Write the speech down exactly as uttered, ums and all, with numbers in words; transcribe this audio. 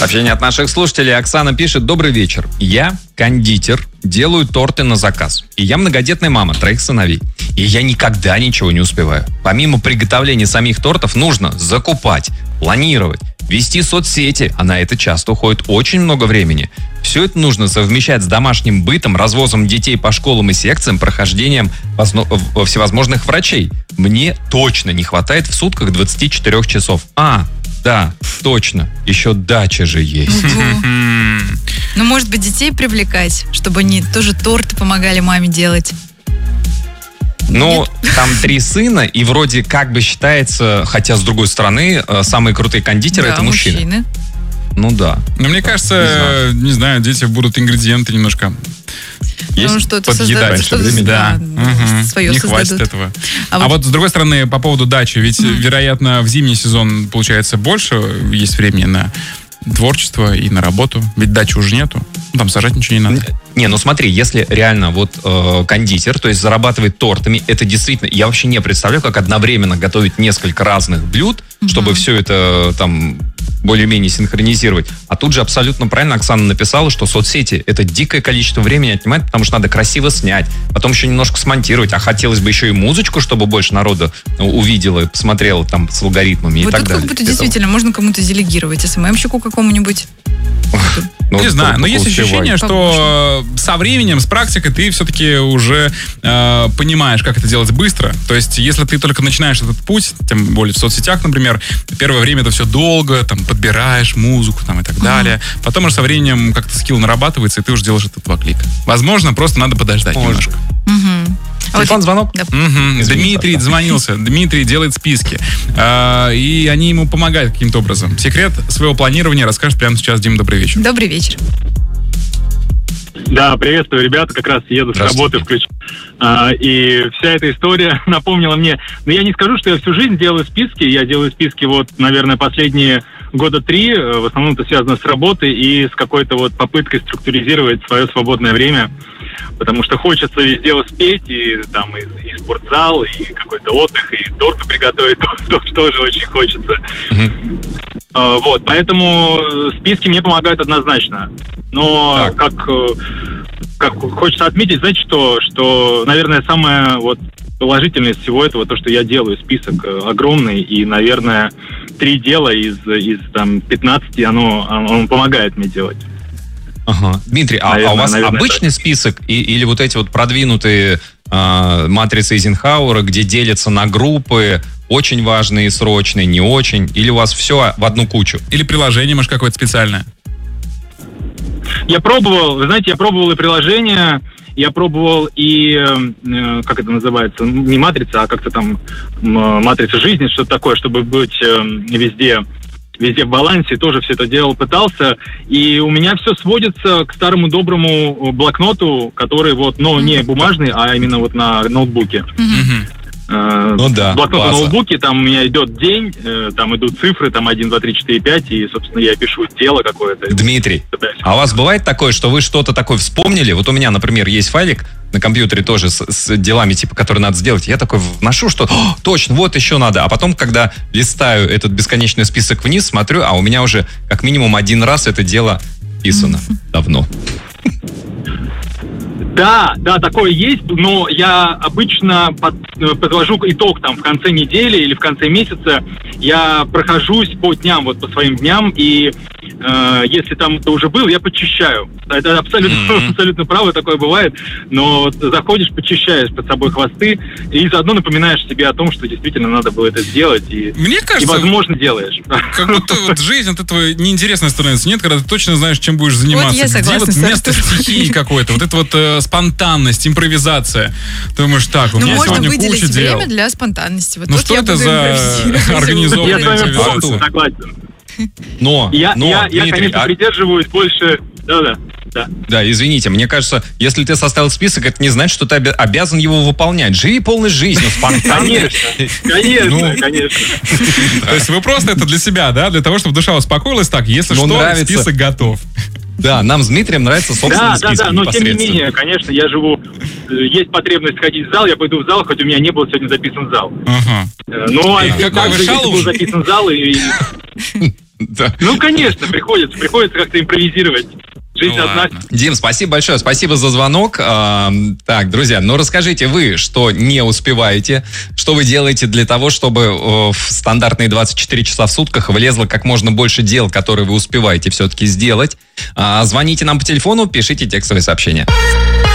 Сообщение от наших слушателей. Оксана пишет: добрый вечер. Я кондитер, делаю торты на заказ. И я многодетная мама троих сыновей. И я никогда ничего не успеваю. Помимо приготовления самих тортов нужно закупать, планировать, вести соцсети, а на это часто уходит очень много времени. Все это нужно совмещать с домашним бытом, развозом детей по школам и секциям, прохождением всевозможных врачей. Мне точно не хватает в сутках двадцати четырёх часов. А, да, точно. Еще дача же есть. Ну, может быть, детей привлекать, чтобы они тоже торты помогали маме делать. Ну, там три сына, и вроде как бы считается, хотя с другой стороны, самые крутые кондитеры да, это мужчины. мужчины. Ну да. Но мне кажется, не знаю, не знаю дети будут ингредиенты немножко есть, ну, что-то подъедать все время. Да, да угу. свое не создадут. Хватит этого. А, а вот... вот с другой стороны, по поводу дачи, ведь, mm. вероятно, в зимний сезон, получается, больше есть времени на творчество и на работу. Ведь дачи уже нету. Там сажать ничего не надо. Не, ну смотри, если реально вот э, кондитер, то есть зарабатывает тортами, это действительно, я вообще не представляю, как одновременно готовить несколько разных блюд, mm-hmm. чтобы все это там более-менее синхронизировать. А тут же абсолютно правильно Оксана написала, что соцсети это дикое количество времени отнимает, потому что надо красиво снять, потом еще немножко смонтировать, а хотелось бы еще и музычку, чтобы больше народу увидело, посмотрело там с алгоритмами вот и так далее. Вот тут как будто действительно можно кому-то делегировать, эс эм эм-щику какому-нибудь. Ну, не знаю, но есть ощущение, что со временем, с практикой ты все-таки уже э, понимаешь, как это делать быстро. То есть, если ты только начинаешь этот путь, тем более в соцсетях, например, первое время это все долго, там, подбираешь музыку там, и так далее. Uh-huh. Потом уже со временем как-то скилл нарабатывается, и ты уже делаешь это два клика. Возможно, просто надо подождать Может. немножко. Uh-huh. Телефон, звонок? Да. Угу. Дмитрий дозвонился. Дмитрий делает списки. А, и они ему помогают каким-то образом. Секрет своего планирования расскажет прямо сейчас. Дим, добрый вечер. Добрый вечер. Да, приветствую, ребята, как раз еду с работы включу. А, и вся эта история напомнила мне... Но я не скажу, что я всю жизнь делаю списки. Я делаю списки вот, наверное, последние года три. В основном это связано с работой и с какой-то вот попыткой структуризировать свое свободное время. Потому что хочется везде успеть, и там и, и спортзал, и какой-то отдых, и торты приготовить тоже, тоже очень хочется. Mm-hmm. А, вот, поэтому списки мне помогают однозначно. Но как, как хочется отметить, знаете что, что, наверное, самое вот положительное из всего этого, то, что я делаю список огромный, и, наверное, три дела из, из там, пятнадцати, оно, оно помогает мне делать. Ага. Дмитрий, наверное, а у вас наверное, обычный так. список и, или вот эти вот продвинутые э, матрицы Эйзенхауэра, где делятся на группы, очень важные, срочные, не очень, или у вас все в одну кучу? Или приложение, может, какое-то специальное? Я пробовал, вы знаете, я пробовал и приложение, я пробовал и, э, как это называется, не матрица, а как-то там э, матрица жизни, что-то такое, чтобы быть э, везде... везде в балансе, тоже все это делал, пытался, и у меня все сводится к старому доброму блокноту, который вот, но не бумажный, а именно вот на ноутбуке. Mm-hmm. Ну да, блокнот на ноутбуке, там у меня идет день, там идут цифры, там один, два, три, четыре, пять, и, собственно, я пишу дело какое-то. Дмитрий, а у вас бывает такое, что вы что-то такое вспомнили? Вот у меня, например, есть файлик на компьютере тоже с, с делами, типа, которые надо сделать. Я такой вношу, что точно, вот еще надо. А потом, когда листаю этот бесконечный список вниз, смотрю, а у меня уже как минимум один раз это дело писано давно. Да, да, такое есть, но я обычно под, подвожу итог там в конце недели или в конце месяца. Я прохожусь по дням, вот по своим дням, и э, если там это уже было, я подчищаю. Это абсолютно, mm-hmm. абсолютно право, такое бывает, но вот заходишь, подчищаешь под собой хвосты и заодно напоминаешь себе о том, что действительно надо было это сделать, и, Мне кажется, и возможно, делаешь. Как будто вот жизнь от этого неинтересная становится. Нет, когда ты точно знаешь, чем будешь заниматься. Вот я согласна, где вот место стихии какое-то, вот это вот э, спонтанность, импровизация. Ты думаешь, так, у ну, меня сегодня куча дел. можно выделить время для спонтанности. Вот ну что это за организованная импровизация? Я согласен. Но, я, но, я, Дмитрий, я, конечно, а... придерживаюсь больше... Да-да. Да. да, извините, мне кажется, если ты составил список, это не значит, что ты обязан его выполнять. Живи полной жизнью, спонтанно. Конечно, конечно, конечно. То есть вы просто это для себя, да? Для того, чтобы душа успокоилась, так, если что, список готов. Да, нам с Дмитрием нравится собственный список. Да, да, да, но тем не менее, конечно, я живу, есть потребность ходить в зал, я пойду в зал, хоть у меня не был сегодня записан зал. Ага. Ну, а также, если был записан зал, и... Да. Ну, конечно, приходится, приходится как-то импровизировать. Жизнь ну, одна. Дим, спасибо большое, спасибо за звонок. А, так, друзья, ну расскажите вы, что не успеваете, что вы делаете для того, чтобы в стандартные двадцать четыре часа в сутках влезло как можно больше дел, которые вы успеваете все-таки сделать. А, звоните нам по телефону, пишите текстовые сообщения.